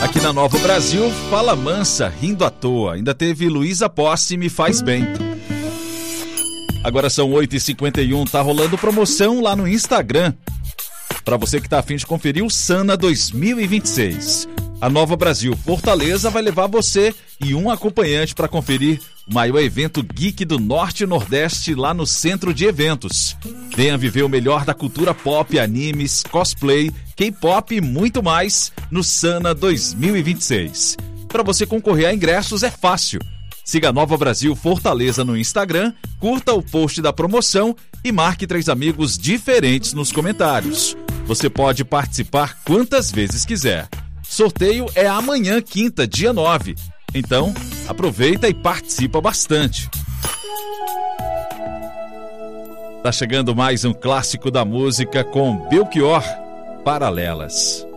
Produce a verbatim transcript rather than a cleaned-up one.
Aqui na Nova Brasil, Fala Mansa, Rindo à Toa. Ainda teve Luísa Posse, Me Faz Bem. Agora são oito e cinquenta e um, tá rolando promoção lá no Instagram. Para você que tá a fim de conferir o Sana dois mil e vinte e seis. A Nova Brasil Fortaleza vai levar você e um acompanhante para conferir o maior evento geek do Norte e Nordeste lá no Centro de Eventos. Venha viver o melhor da cultura pop, animes, cosplay, K-pop e muito mais no Sana dois mil e vinte e seis. Para você concorrer a ingressos é fácil. Siga a Nova Brasil Fortaleza no Instagram, curta o post da promoção e marque três amigos diferentes nos comentários. Você pode participar quantas vezes quiser. Sorteio é amanhã, quinta, dia nove. Então, aproveita e participa bastante. Tá chegando mais um clássico da música com Belchior, Paralelas.